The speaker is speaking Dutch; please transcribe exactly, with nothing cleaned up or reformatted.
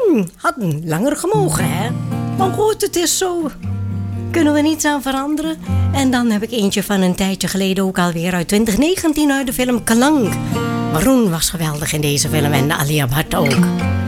Hmm, had langer gemogen, hè? Maar goed, het is zo. Kunnen we niets aan veranderen. En dan heb ik eentje van een tijdje geleden ook alweer uit twintig negentien uit de film Kalank. Maroon was geweldig in deze film en Alia Bhatt ook.